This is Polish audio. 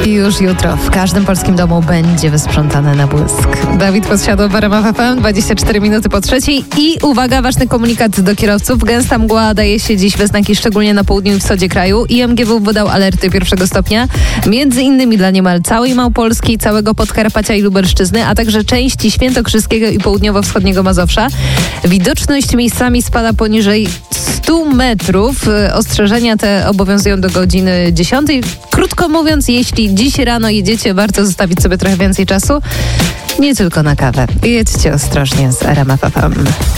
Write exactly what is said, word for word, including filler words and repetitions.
I już jutro w każdym polskim domu będzie wysprzątane na błysk. Dawid Podsiadło w R M F F M, dwadzieścia cztery minuty po trzeciej. I uwaga, ważny komunikat do kierowców. Gęsta mgła daje się dziś we znaki, szczególnie na południu i wschodzie kraju. I M G W wydał alerty pierwszego stopnia, między innymi dla niemal całej Małopolski, całego Podkarpacia i Lubelszczyzny, a także części świętokrzyskiego i południowo-wschodniego Mazowsza. Widoczność miejscami spada poniżej stu metrów. Ostrzeżenia te obowiązują do godziny dziesiątej. Krótko mówiąc, jeśli dziś rano jedziecie, warto zostawić sobie trochę więcej czasu. Nie tylko na kawę. Jedźcie ostrożnie z R M F F M.